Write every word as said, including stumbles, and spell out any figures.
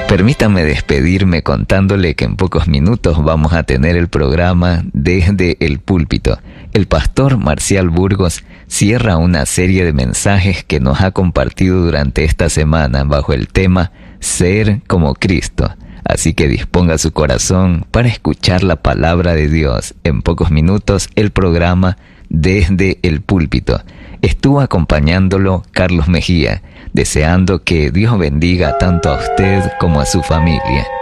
Permítame despedirme contándole que en pocos minutos vamos a tener el programa Desde el Púlpito. El pastor Marcial Burgos cierra una serie de mensajes que nos ha compartido durante esta semana bajo el tema Ser como Cristo. Así que disponga su corazón para escuchar la palabra de Dios. En pocos minutos el programa Desde el Púlpito. Estuvo acompañándolo Carlos Mejía, deseando que Dios bendiga tanto a usted como a su familia.